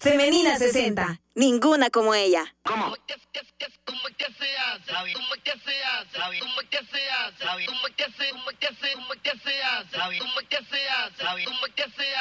Femenina 60. Ninguna como ella. ¿Cómo? ¿Cómo es que se hace? ¿Cómo es que se hace? ¿Cómo es que se hace? ¿Cómo es que se hace? ¿Cómo es que se hace? ¿Cómo es que se hace? ¿Cómo es que se hace? ¿Cómo es que se hace?